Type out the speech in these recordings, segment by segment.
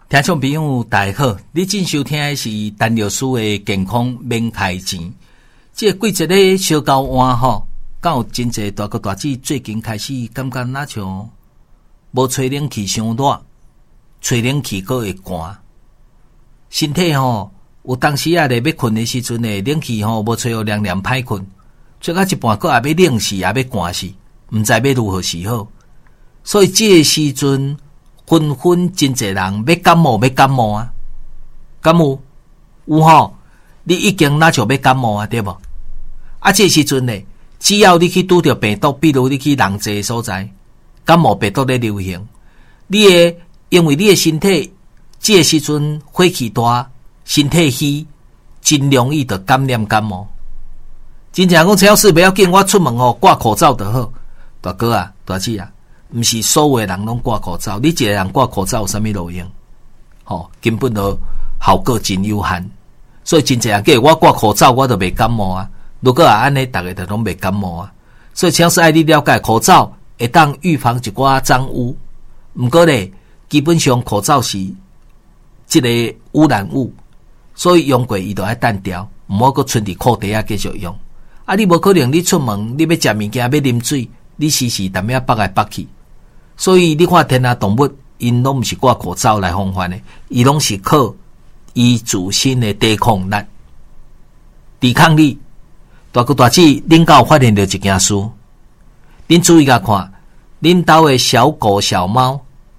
听众朋友大家好，你正收听的是陈律师的健康免开钱。这季节咧小高温吼，敢有真侪大哥大姐最近开始感觉那像无吹冷气伤热，吹冷气阁会寒，身体吼有当时啊咧要困的时阵呢，冷气吼无吹互凉凉歹困，吹到一半阁也要冷死，也要寒死，毋知要如何是好。所以这个时阵纷纷真侪人要感冒啊，感冒有吼，你已经那就要感冒啊，对无？啊，这时阵呢，只要你去拄着病毒，比如你去人济的所在，感冒病毒咧流行，你的因为你的身体这个时阵火气大，身体虚，真容易就感染感冒。真正讲，超市不要紧，我出门吼挂口罩就好。大哥啊，大姐啊。毋是所有的人拢挂口罩，你一个人挂口罩有啥物路用？根本就效果真有限。所以真正个我挂口罩，我都袂感冒啊。如果安尼，大家就拢袂感冒啊。所以请是爱你了解，口罩会当预防一寡脏污。毋过咧，基本上口罩是一个污染物，所以用过伊就爱单掉，毋好搁存伫裤底啊继续用。啊，你无可能你出门，你要食物件，要啉水，你时时踮遐北来北去。所以你看天下动物，因拢毋是挂口罩来防范的，伊拢是靠伊自身的抵抗力、抵抗力。大哥大姐，恁敢有发现到一件事？恁注意甲看，恁兜的小狗、小猫、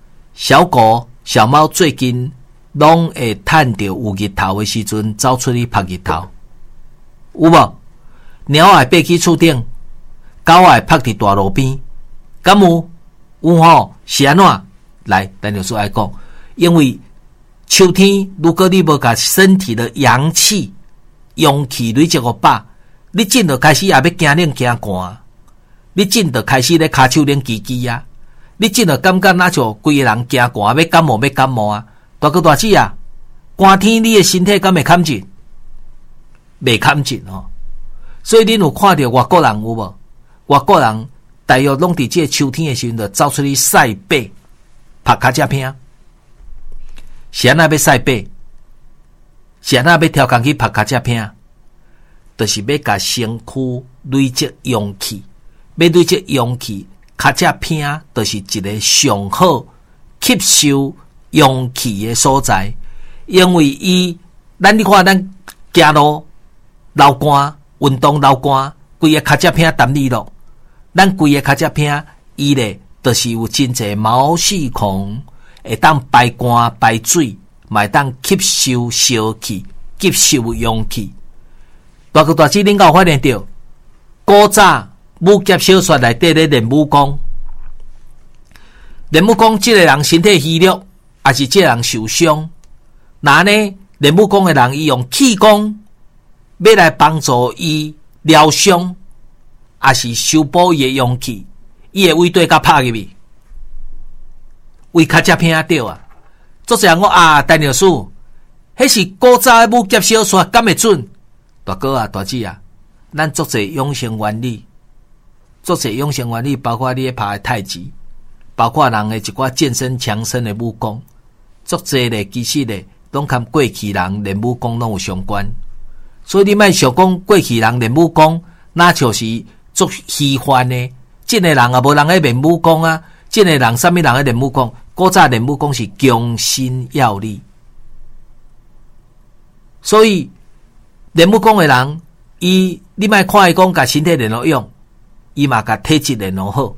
最近拢会趁着有日头的时阵走出去晒日头，有无？猫会爬去厝顶，狗会晒伫大路边，敢有？有吼，是安怎？来，咱就说来讲，因为秋天，如果你无甲身体的阳气累积500，你真就开始也要惊冷惊寒，你真就开始咧骹手冷叽叽啊，你真就感觉那像规个人惊寒，要感冒啊！大哥大姐啊，寒天你的身体敢会堪紧？袂堪紧吼。所以恁有看到外国人有无？外国人。大约拢伫这个秋天的时阵，就走出去晒背、拍脚趾片。是安那要晒背？是安那要挑工去拍脚趾片？就是要甲身躯累积阳气，要累积阳气，脚趾片就是一个上好吸收阳气的所在。因为咱你看咱走路流汗、运动流汗，规个脚趾片澹你落。咱规个脚趾片，伊咧就是有真侪毛细孔，会当排汗排水，会当吸收烧气、吸收阳气。大哥大姐，恁敢有发现到？古早武侠小说内底咧练武功，即个人身体虚弱，还是即个人受伤，那呢练武功的人伊用气功要来帮助伊疗伤。也是修补伊的阳气，伊会胃对甲拍入去，胃脚趾片对啊。作者人讲啊，陈律师，迄是古早的武侠小说，敢会准？大哥啊，大姐啊，咱作者养生原理，包括你拍的太极，包括人的一寡健身强身的武功，作者咧其实咧拢跟过去人练武功拢有相关。所以你莫想讲过去人练武功，那就是做虚幻的，真个人也无人咧练武功啊！真个人啥物人咧练武功？古早练武功是强身要力，所以练武功的人，你莫看伊讲甲身体练好用，伊嘛甲体质练好。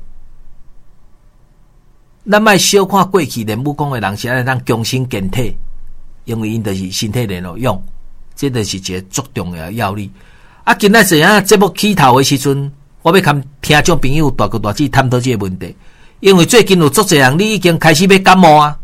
咱莫小看过去练武功的人是安尼当强身健体，因为因就是身体练好用，这就是一个足重要的要力。啊，今仔日节目起头的时阵。我要跟听众朋友大哥大姐探讨这个问题，因为最近有足侪人，你已经开始要感冒啊。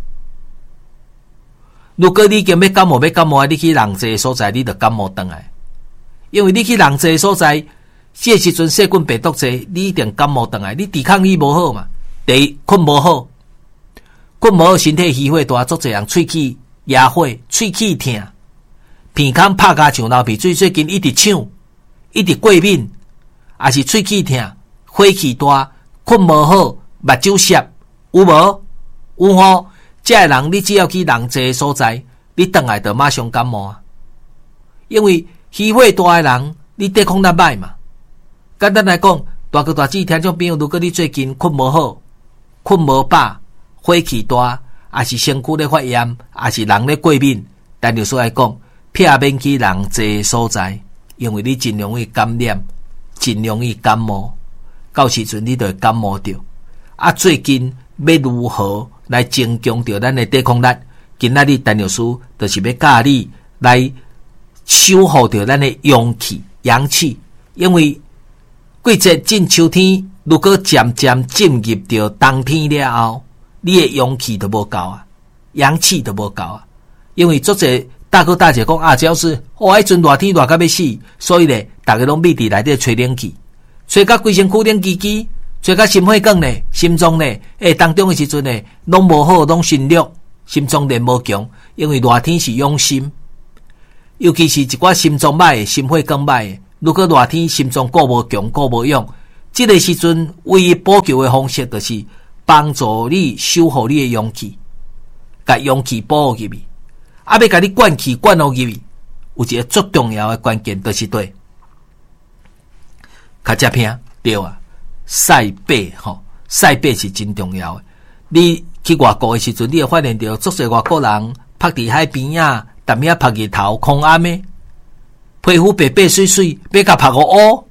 如果你已经要感冒啊，你去人济的所在，你就感冒回来。因为你去人济的所在，这时阵细菌病毒济，你一定感冒回来。你抵抗力无好嘛，第一困无好，身体虚火大，足侪人喙齿哑火，喙齿痛，鼻孔拍甲像流鼻水，最近一直抢，一直过敏。也是喙齿痛、火气大、困无好、目睭涩，有无？有吼， 这个人你只要去人济的所在，你回来就马上感冒啊。因为虚火大的人，你抵抗力歹嘛。简单来讲，大哥大姐听众朋友，如果你最近困无好、困无饱、火气大，还是身躯咧发炎，还是人咧过敏，但就说来讲，避免去人济的所在，因为你真容易感染，真容易感冒，到时阵你就会感冒着。啊，最近要如何来增强着咱的抵抗力？今仔日陈老师就是要教你来守护着咱的阳气，因为季节进秋天，如果渐渐进入到冬天了后，你的阳气都无够啊，阳气都无够啊。因为作者大哥大姐讲啊，只要是迄阵热天热到要死，所以咧，大家拢密伫内底吹冷气，吹到规身躯冷叽叽，吹到心血管咧、心脏咧，当中的时阵咧，拢无好，拢心率、心脏练无强，因为热天是养心，尤其是一寡心脏歹的、心血管歹的，如果热天心脏顾无强、顾无用，这个时阵唯一补救的方式就是帮助你守护你的阳气，把阳气补入去。啊，要甲你灌气灌落去，有一个最重要的关键，就是对较食片对啊，晒背吼，晒背是真重要的。你去外国的时阵，你会发现到足侪外国人拍伫海边啊，踮遐拍日头，空暗的，皮肤白白水水，要甲拍个乌。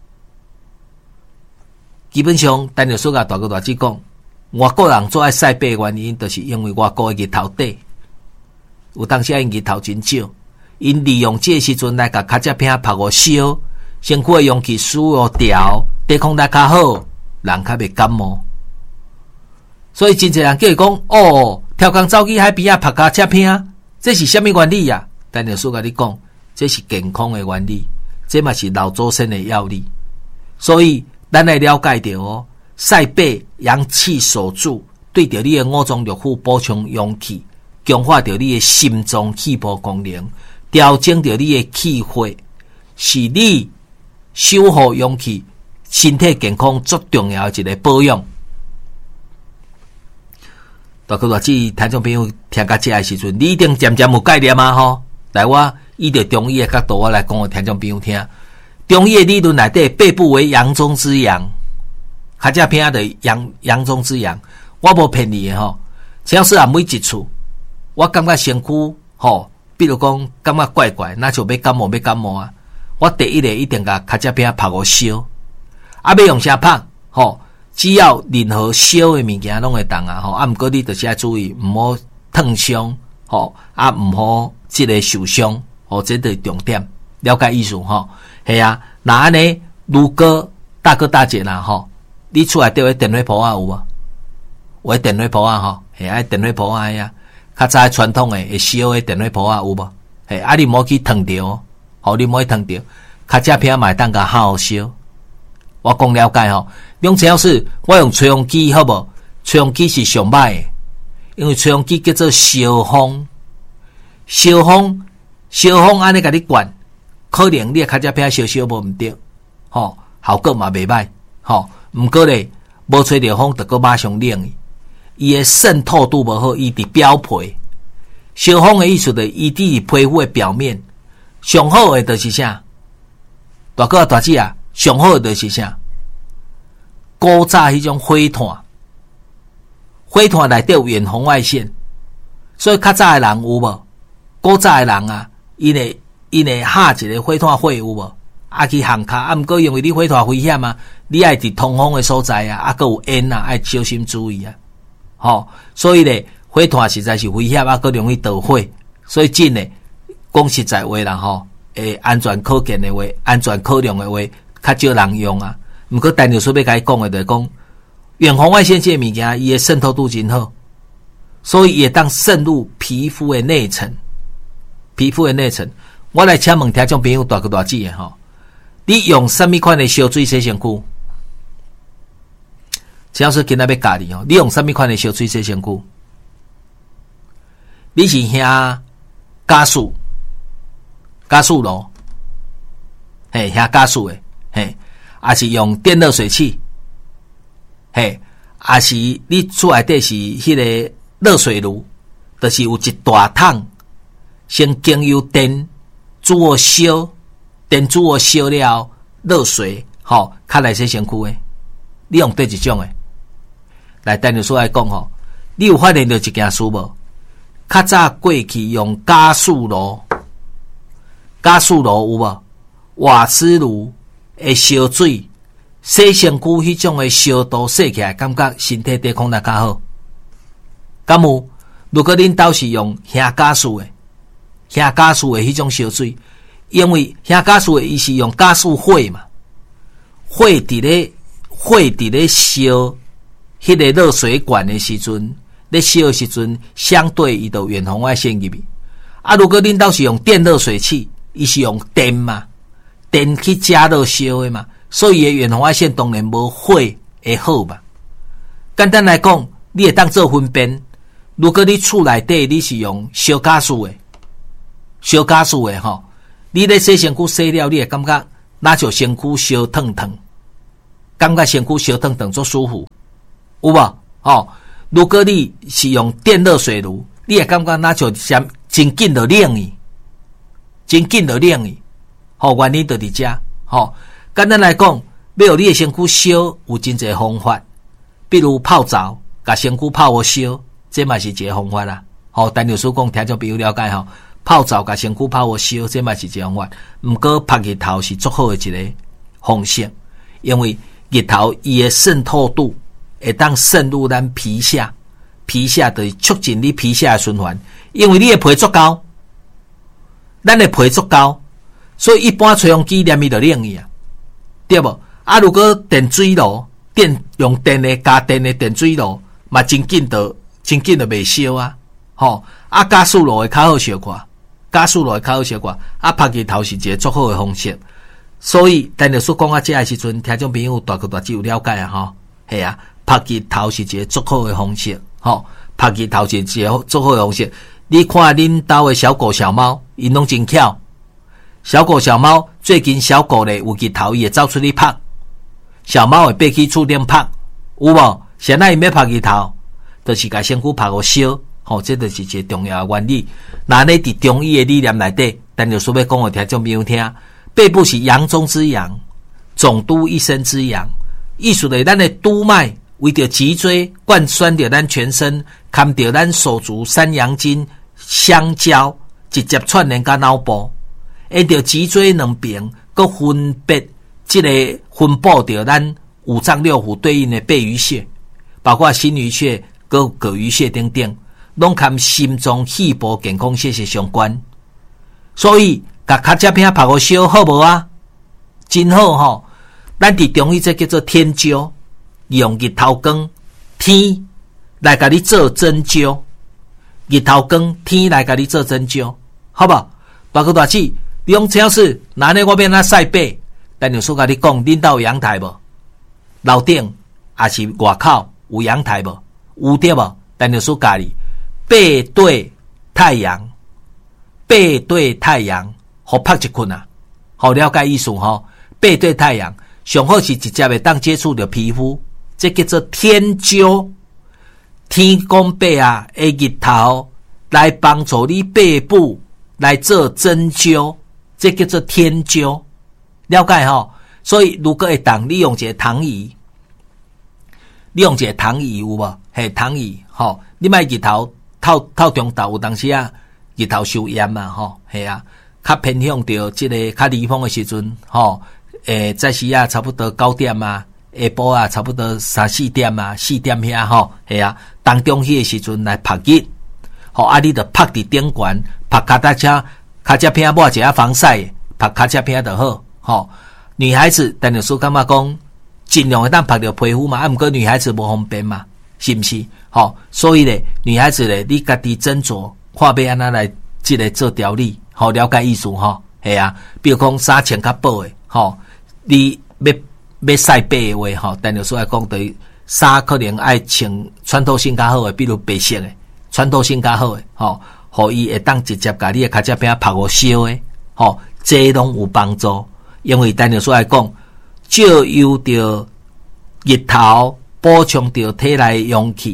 基本上，单就说甲大哥大姐讲，外国人做爱晒背的原因，就是因为外国的日头短。有当时因日头真少，因利用这个时阵来甲卡只片拍个烧，身躯的阳气输入调，抵抗力较好，人较袂感冒。所以真侪人叫伊讲哦，跳工走去海边啊拍卡只片，这是什么原理啊？但就说甲你讲，这是健康的原理，这嘛是老祖先的要理。所以咱来了解到哦，晒背阳气守住，对着你的五脏六腑补充阳气。强化着你的心脏气部功能，调整着你的气血，是你守护阳气、身体健康最重要的一个保养。大哥大姐，听众朋友听到这的时阵，你一定渐渐有概念啊！吼，来我依着中医的角度，我来讲给听众朋友听。中医的理论内底，背部为阳中之阳，较只片的阳中之阳。我无骗你的吼，只要是每一处。我感觉身躯吼，比如讲感觉怪怪，那就要感冒啊！我第一个一定甲卡只片拍个烧，啊，要用啥拍吼？只要任何烧的物件拢会动啊！吼，啊，毋过你就是要注意，毋好烫伤吼，啊，毋好即个受伤，吼，这就是重点。了解意思吼？系啊，那安尼，如果大哥大姐啦吼，你厝内底有电火煲啊有无？有电火煲啊吼，系啊，电火煲啊呀。较早传统诶，会烧诶电火煲啊有无？嘿，啊你莫去烫着，吼你莫去烫着，较只片嘛会当甲好烧。我讲了解吼，用只要是我用吹风机好无？吹风机是上歹诶，因为吹风机叫做烧风，烧风安尼甲你灌，可能你诶较只片烧无毋对，吼效果嘛袂歹，吼毋过咧无吹着风，就搁马上冷。伊的渗透度无好，伊伫表皮。烧风的意思就是伊伫皮肤的表面。上好的就是啥？大哥大姐啊，上好的就是啥？古早迄种火炭，火炭内底有远红外线，所以较早的人有无？古早的人啊，因会下一个火炭火有无？啊去烘脚，啊毋过因为你火炭危险啊，你爱伫通风的所在啊，啊佮有烟啊，爱小心注意啊。吼，所以咧，火炭实在是危险啊，佮容易导火，所以真诶，讲实在话啦吼，安全可见的话，安全可量的话，较少人用啊。毋过单就说要甲伊讲的，就是讲远红外线这物件，伊诶渗透度真好，所以也当渗入皮肤的内层。皮肤的内层，我来请问听众朋友大哥大姐诶吼，你用什么款的烧水洗身躯？只要是今仔要教你哦，你用什么款的烧水洗身躯？你是遐加速炉，嘿，遐加速的，嘿，还是用电热水器，嘿，还是你厝内底是迄个热水炉，就是有一大桶，先经由电煮好烧，电煮好烧了热水，较来洗身躯的。你用对一种的？来，等于说来讲你有发现到一件事无？较早过去用加速炉有无？瓦斯炉会烧水，洗身躯迄种的烧度洗起来，感觉身体抵抗力较好。敢有？如果恁兜是用兄加速的迄种烧水，因为兄加速的伊是用加速火嘛，火伫咧烧迄个热水管的时阵，咧烧的时阵，相对伊就远红外线入去。如果恁兜是用电热水器，伊是用电嘛，电去加热烧的嘛，所以远红外线当然无火会好嘛。简单来讲，你会当做分辨。如果你厝内底你是用烧加速的你咧洗身躯洗了，你会感觉哪像身躯烧烫烫，感觉身躯烧烫烫足舒服，有无？如果你是用电热水炉，你会感觉哪像真紧就冷去，原因就伫遮。简单来讲，要有你的身躯烧，有真侪方法，比如泡澡，甲身躯泡好烧。这嘛是一个方法啦，陈律师讲听众朋友了解泡澡甲身躯泡好烧，这嘛是一个方法。毋过晒日头是足好的一个方式，因为日头伊的渗透度会当渗入咱皮下就是促进你皮下的循环。因为你的皮足高，咱的皮足高，所以一般吹风机连伊就冷去啊，对无？如果电水炉用电的加电的电水炉，嘛真紧就袂烧啊！加速炉会较好烧看，晒日头是一个足好的方式。所以，陈律师讲到这的时阵，听众朋友大致有了解啊！系啊，晒日头是一个足好的方式，晒日头是一个足好的方式。你看恁兜的小狗小猫，因拢真巧。小狗小猫最近小狗咧有日头，伊会走出去晒，小猫会爬去厝顶晒，有无？现在伊要晒日头。就是把身躯晒好烧，这就是一个重要的原理。那呢，伫中医的理念内底，陈律师要讲互听众朋友听，背部是阳中之阳，总督一身之阳。意思是咱的督脉为着脊椎贯穿着咱全身，牵着咱手足三阳经相交，直接串联到脑部，沿着脊椎两边，佮分别分布着咱五脏六腑对应的背俞穴，包括心俞穴。佮膈俞穴等等，拢跟心脏气部健康息息相关。所以，甲脚趾片晒好烧好无啊？真好咱伫中医这叫做天灸，用日头光天来甲你做针灸，日头光天来甲你做针灸，好不好？包括大姊，你用超市，那呢我变哪晒背？但有说甲你讲，恁兜有阳台无？楼顶还是外口有阳台无？有对无？但就说家里背对太阳，好晒一困啊！好了解意思背对太阳，上好是直接会当接触到皮肤，这叫做天灸。天公伯的日头来帮助你背部来做针灸，这叫做天灸。了解所以如果会当你用一个躺椅，有无？躺椅你莫日头透中昼有当时日头受炎嘛较偏向着这个较离峰的时阵早时差不多9点下晡差不多3-4点4点遐当中迄个时阵来晒日你就晒伫顶悬，晒脚趾片抹一下防晒，晒脚趾片就好女孩子但是感觉讲尽量会当晒着皮肤嘛，毋过女孩子无方便嘛，是毋是？所以咧，女孩子咧，你家己斟酌，看要安怎来即个做调理，了解意思系啊。比如讲衫穿较薄诶，你要晒背诶话，但是说来讲对衫可能爱穿穿透性较好诶，比如白色诶，穿透性较好诶，互伊会当直接甲你诶脚趾片晒好烧诶，这拢有帮助。因为但是说来讲，照由着日头补充着体内阳气。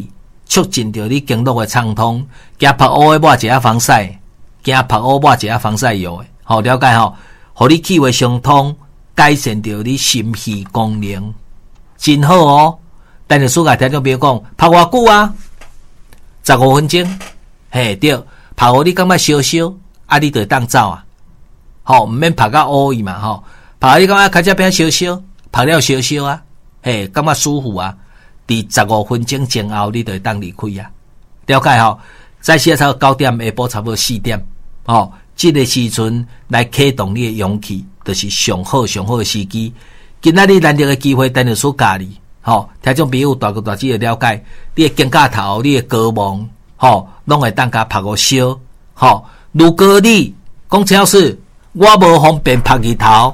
促进着你经络的畅通，加晒乌的抹一下防晒，加晒乌抹一下防晒药的，好了解吼，互你气血相通，改善着你心肺功能，真好哦。但是暑假听众朋友讲，晒偌久啊？15分钟，嘿对，晒互你感觉烧烧，啊你就当走啊，吼，毋免晒到乌伊嘛吼，晒你感觉脚趾边烧烧，晒了烧烧啊，嘿，感觉舒服啊。伫15分钟前后，你就当离开啊。了解吼，早时差不多9点，下晡差不多4点，吼，这个时阵来启动你的勇气，就是上好的时机。今仔日难得的机会，等于所教你，吼，听众朋友大哥大姐的了解，你的肩胛头、你的胳膊，吼，拢会当甲拍个烧，吼。如果你讲陈老师，我无方便拍日头，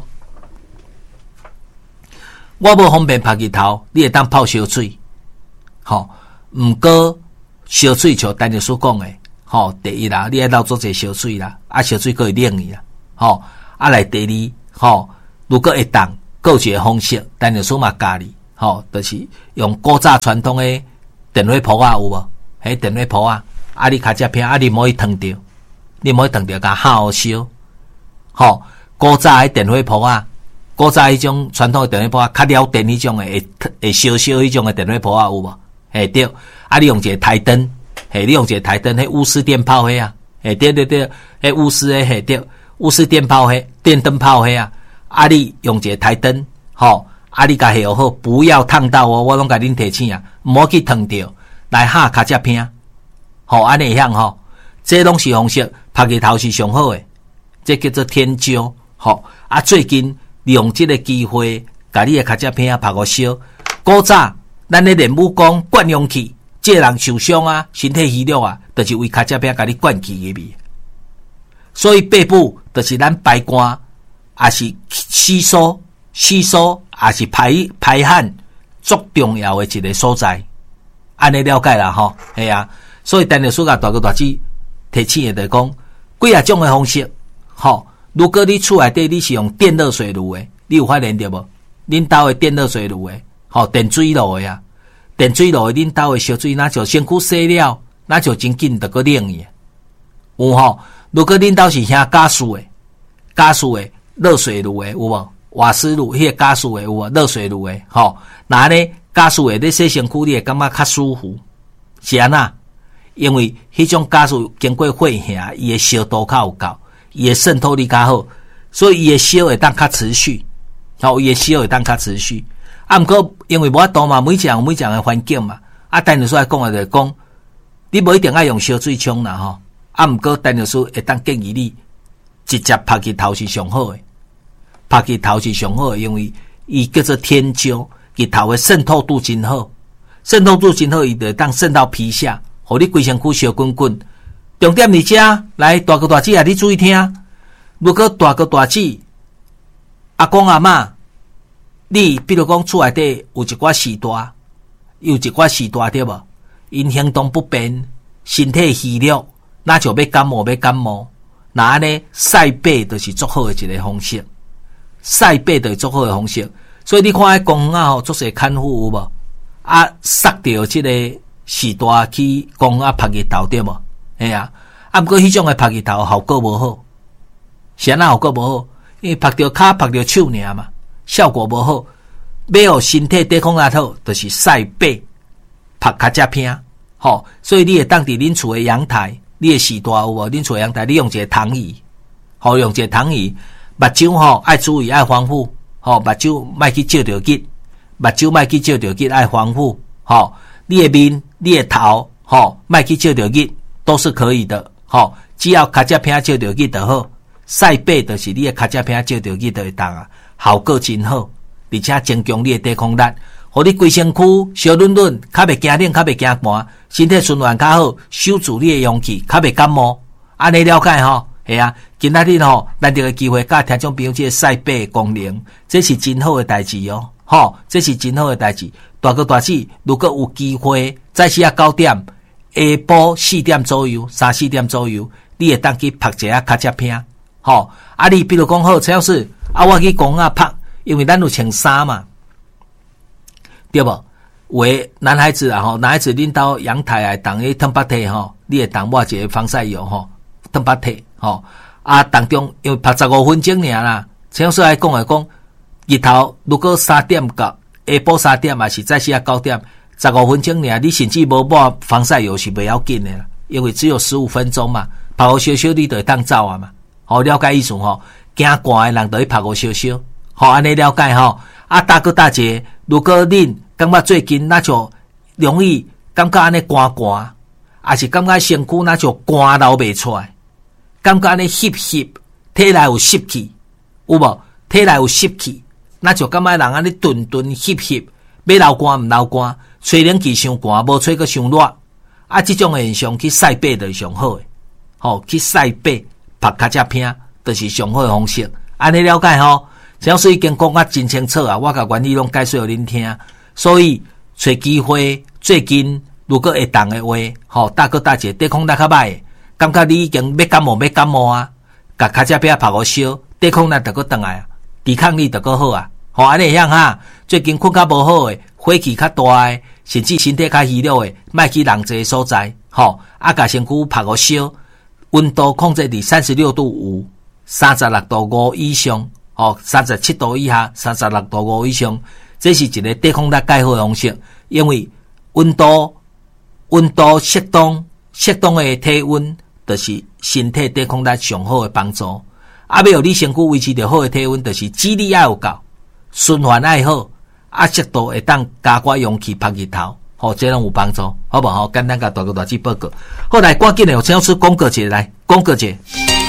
我无方便拍日头，你会当泡烧水。吼，毋过烧水像单日所讲诶，吼，第一啦，你爱捞做者烧水啦，啊，烧水可以冷伊啦，吼，啊来第二，吼，如果会当，各有一个方式，单日所嘛教你，吼，就是用古早传统诶电火煲啊，有无？迄电火煲啊，啊，你脚趾片，啊，你莫去烫着，你莫去烫着，甲好烧，吼，古早诶电火煲啊。古早迄种传统诶电火煲啊，较了电迄种诶，会烧烧迄种诶电火煲啊，有无？嘿对，啊！你用一个台灯，嘿，你用一个台灯，迄钨丝电泡迄啊，嘿对，迄钨丝诶，嘿对，钨丝电泡迄电灯泡迄啊，啊！你用一个台灯，吼，啊！你甲下好，不要烫到哦，我拢甲恁提醒啊，莫去烫着，来下脚趾片，吼，安尼样吼，这拢是方式，拍日头是上好诶，这叫做天椒，吼，啊！最近利用这个机会，甲你诶脚趾片拍个烧，古早。咱咧练武功灌阳气，这人受伤啊，身体虚弱啊，就是为脚趾边甲你灌气入去。所以背部就是咱排汗，也是吸收，也是排汗最重要的一个所在。安尼了解啦吼，系啊。所以单日暑假大哥大姐提醒的讲，几啊种的方式，吼。如果你厝内底你是用电热水炉的，你有发现着无？恁兜的电热水炉的。吼，电水炉诶啊，电水炉诶，恁兜诶烧水，那就身躯洗了，那就真紧得个冷伊。有吼，如果恁兜是遐加湿诶热水炉诶，有无？瓦斯炉迄个加湿诶，有无？热水炉诶，吼，那呢加湿诶，你洗身躯你会感觉较舒服，是安那？因为迄种加湿经过火下，伊诶烧度较有够，伊诶渗透力较好，所以伊诶烧会当较持续，吼，伊诶烧会当较持续。啊，毋过因为无法度嘛，每一样的环境嘛。啊，单律师来讲的就是讲，你无一定爱用烧水冲啦吼。啊，毋过单律师会当建议你直接拍日头是上好的，拍日头是上好的，因为伊叫做天椒，日头的渗透度真好，渗透度真好，伊就当渗到皮下，互你规身躯烧滚滚。重点伫遮，来大哥大姐啊，你注意听，如果大哥大姐、阿公阿嬷。你比如讲厝内底有一寡时大，有一寡时大对无？因行动不便，身体虚弱，那就要感冒。那安尼晒背就是足好的一个方式，晒背就是足好的方式。所以你看迄公园啊吼，足侪看护有无？啊，塞着即个时大去公园拍日头对无？哎呀，啊，毋过迄种的拍日头效果无好，是安那效果无好？因为拍着骹拍着手尔嘛。效果无好，要互身体抵抗力好，就是晒背、拍脚趾片，吼。所以你会当伫恁厝诶阳台，你诶时大有无？恁厝诶阳台，你用一个躺椅，吼，用一个躺椅，目睭吼爱注意爱防护，吼，目睭莫去照着日，爱防护，吼。你诶面、你诶头，吼，莫去照着日，都是可以的，吼。只要脚趾片照着日就好，晒背就是你诶脚趾片照着日就会当啊。效果真好，而且增强你的抵抗力，互你规身躯小润润，较袂惊冷，较袂惊寒，身体循环较好，守住你的阳气，较袂感冒。安尼了解吼，系啊。今仔日吼，咱这个机会甲听众朋友这个晒背功能，这是真好的代志哦，吼，这是真好的代志。大哥大姐，如果有机会，早时啊9点，下晡4点左右，3、4点左右，你会当去拍一下脚趾片，吼。啊，你比如讲好，陈老师。啊，我去公园拍，因为咱有穿衫嘛，对无？ 为男孩子啊吼，男孩子恁到阳台啊，当去烫把体吼，你会当抹一个防晒油吼，烫把体吼啊，当中因为拍15分钟尔啦，像说来讲来讲，日头如果3点到下晡3点啊，是再时啊9点，15分钟尔，你甚至无抹防晒油是不要紧的啦，因为只有15分钟嘛，拍个烧烧你就会当走啊嘛，好了解意思吼，惊寒的人就去拍个烧烧，好安尼了解吼，啊大哥大姐，如果恁感觉最近那就容易感觉安尼寒寒，还是感觉身躯那就寒流袂出来，感觉安尼湿湿，体内有湿气，有无？体内有湿气，那就感觉人安尼顿顿湿湿，要流汗毋流汗，吹冷气伤寒，无吹个伤热，啊，这种现象去晒背就是上好诶，吼，去晒背拍较只片，就是上好诶方式。安尼了解吼，像说已经讲啊真清楚啊，我甲原理拢解说互恁听。所以找机会，最近如果会当的话，吼大哥大姐抵抗力较歹，感觉你已经要感冒啊，甲脚趾边拍个烧，抵抗力就搁转来啊，抵抗力就搁好啊，吼安尼样哈。最近困较无好的，火气较大的，甚至身体较虚弱的，莫去人济所在，吼啊甲身躯拍个烧，温度控制伫36度5、36度5以上，吼37度以下、36度5以上。这是一个抵抗力较好的方式，因为温度适当的体温，就是身体抵抗力上好的帮助。啊，要你身躯维持着好的体温，就是体力要有够，循环要好，啊，适度会当加挂勇气晒日头，吼，这拢有帮助，好不好？简单甲大哥大姐报告。好来，赶紧的，有请老师广告节来，广告节。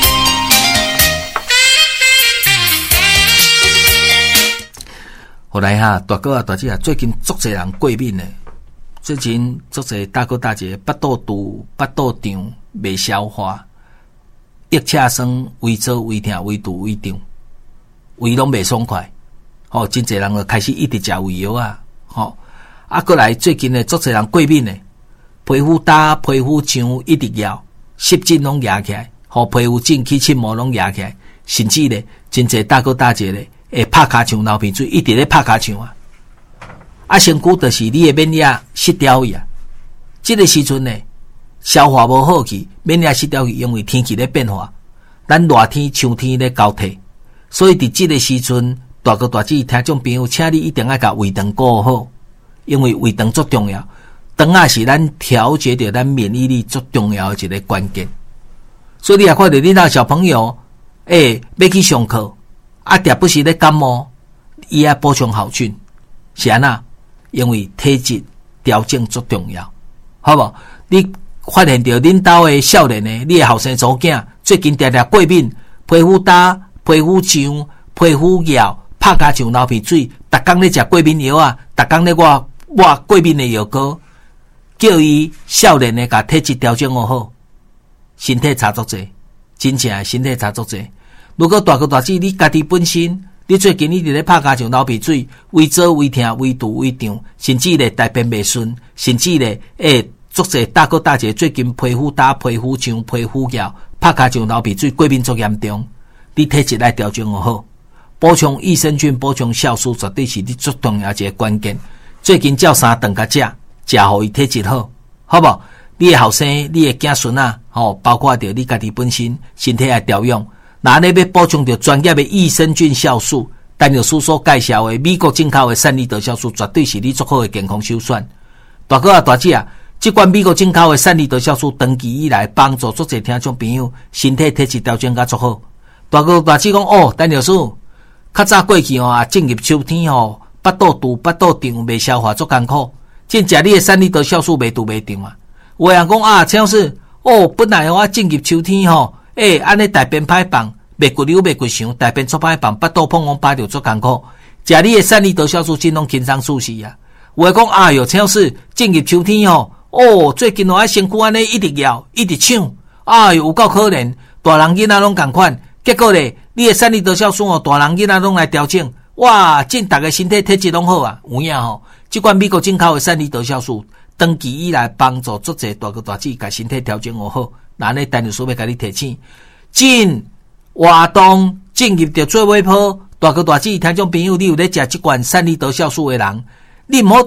后来哈，大哥啊、大姐啊，最近足侪人过敏呢。最近足侪大哥大姐腹肚肚、腹肚胀、袂消化，腋下酸、胃做、胃痛、胃肚、胃胀，胃拢袂爽快。吼，真侪人就开始一直食胃药啊。吼，啊，过来最近呢，足侪人过敏呢，皮肤干、皮肤痒，一直咬，湿疹拢压起来，吼，皮肤疹、起荨膜拢压起来，甚至呢，真侪大哥大姐呢。会拍骹像流鼻水，一直咧拍骹像啊！啊，身躯就是你的免疫失调去啊！这个时阵呢，消化无好去，免疫失调去，因为天气咧变化，咱热天、秋天咧交替，所以伫这个时阵，大哥大姐听众朋友，请你一定要甲胃肠顾好，因为胃肠足重要，肠啊是咱调节着咱免疫力足重要的一个关键。所以你也看到你那小朋友，要去上课。啊，特不是咧感冒，伊也补充好菌，是安那？因为体质调整足重要，好无？你发现到恁兜的少年呢，你的后生祖囝最近常常过敏，皮肤干、皮肤痒、皮肤痒，拍骹像流鼻水，逐工咧食过敏药啊，逐工咧抹过敏的药膏，叫伊少年呢，甲体质调整好，身体差足济，真正身体差足济。如果大哥大姐你家己本身，你最近一直咧拍骹像流鼻水、胃做、胃痛、胃肚、胃胀，甚至咧大便袂顺，甚至咧足侪大哥大姐最近皮肤干、皮肤痒、皮肤痒，拍骹像流鼻水，过敏足严重，你体质来调整好，补充益生菌、补充酵素，绝对是你最重要一个关键。最近照三顿甲食互伊体质好，好无？你的后生、你的子孙啊，包括着你家己本身身体来调养。那你要补充到专业的益生菌酵素，但有书所介绍的美国进口的善利德酵素，绝对是你足好的健康首选。大哥啊、大姐啊，这款美国进口的善利德酵素，长期以来帮助足侪听众朋友身体体质调整甲足好。大哥大姐讲哦，但有书较早过去啊，进入秋天腹肚肚、腹肚胀，袂消化足艰苦，真食你的善利德酵素袂肚袂胀啊。有人讲啊，陈老师哦，本来我进入秋天安尼大便歹放，袂骨溜袂骨想，大便出歹放，腹肚碰碰巴着足艰苦。食你的善利德酵素，真拢轻松舒适啊。有人讲哎哟，陈老师进入秋天最近我身躯安尼一直摇，一直抢，哎哟，有够可怜，大人囡仔拢共款。结果咧，你的善利德酵素大人囡仔拢来调整，哇，真大家身体体质拢好啊。有影这款美国进口的善利德酵素，长期以来帮助足侪大哥大姐甲身体调整好。那呢，单日所要甲你提醒，真活动进入着做尾坡，大哥大姐听众朋友，你有咧食这款善利德酵素的人，你唔好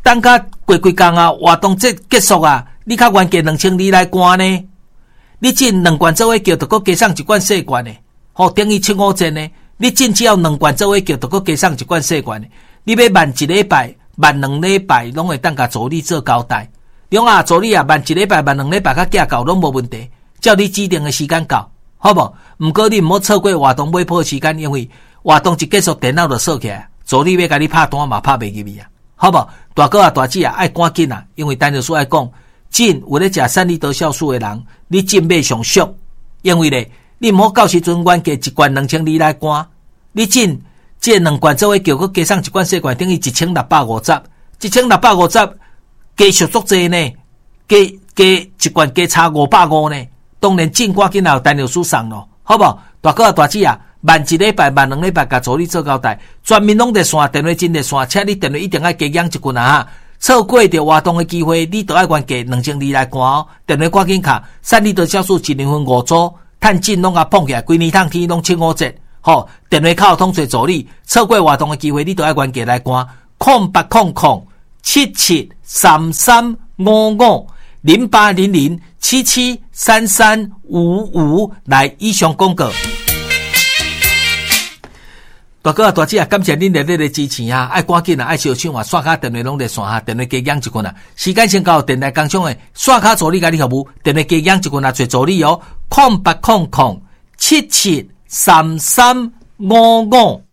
等甲过几工啊，活动这结束啊，你较原价2200来关呢？你进2罐做伙叫，就搁加上1罐细罐的，等于7-5折呢。你进只要2罐做伙叫，就搁加上1罐细罐的。你要慢1礼拜、慢2礼拜，拢会当甲助理做交代。两啊，助理啊，慢1礼拜、慢2礼拜，甲寄到拢无问题。照你指定的时间到，好无？毋过你毋好错过活动买铺时间，因为活动一结束，电脑就锁起来，助理要甲你拍单嘛，拍袂入去啊，好无？大哥啊，大姐啊，爱赶紧啊，因为陈律师爱讲，进有咧食3里得酵素的人，你进买上俗，因为咧，你毋好到时阵原价1罐2200来赶，你进这2罐做伙叫，佮加上1罐细罐，等于1650，1650加续足济呢，加1罐加差550呢。当然进赶紧也有陈律师送咯，好无？大哥啊，大姐啊，慢1礼拜、慢2礼拜，甲助理做交代，全面拢在线，电话真在线，请你电话一定要加养1罐啊哈！错过着活动的机会，你都要原价2200来赶哦。电话赶紧卡，3里得酵素1年份5组，趁进拢甲碰起来，规年趟天拢7-5折。好，电话靠通做助理，错过活动的机会，你都要原价来赶。08007733550800773355来以上广告。大哥啊，大姐啊，感谢恁热烈的支持啊！爱赶紧啊，爱小抢啊，刷卡电话拢在线下，电话加养1罐啊。时间先到，电台工厂的刷卡助理甲你服务，电话加养1罐啊，做助理哦。0800773355